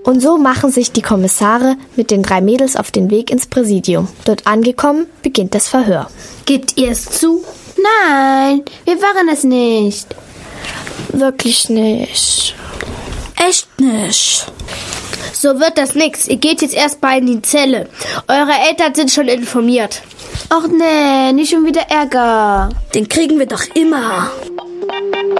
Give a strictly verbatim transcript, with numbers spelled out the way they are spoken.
Und so machen sich die Kommissare mit den drei Mädels auf den Weg ins Präsidium. Dort angekommen, beginnt das Verhör. Gebt ihr es zu? Nein, wir waren es nicht. Wirklich nicht. Echt nicht. So wird das nix. Ihr geht jetzt erst mal in die Zelle. Eure Eltern sind schon informiert. Ach nee, nicht schon wieder Ärger. Den kriegen wir doch immer.